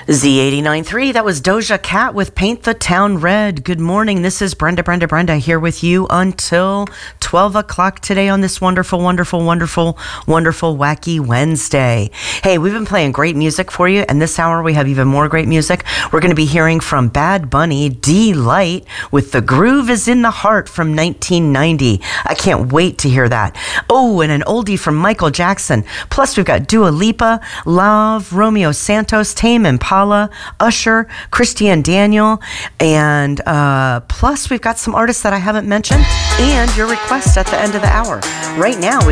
Z89.3, that was Doja Cat with Paint the Town Red. Good morning. This is Brenda here with you until 12 o'clock today on this wonderful, wacky Wednesday. Hey, we've been playing great music for you, and this hour we have even more great music. We're going to be hearing from Bad Bunny, D-Light, with The Groove is in the Heart from 1990. I can't wait to hear that. Oh, and an oldie from Michael Jackson. Plus, we've got Dua Lipa, Love, Romeo Santos, Tame Impala, Usher, Christian Daniel, and plus we've got some artists that I haven't mentioned, and your request at the end of the hour. Right now,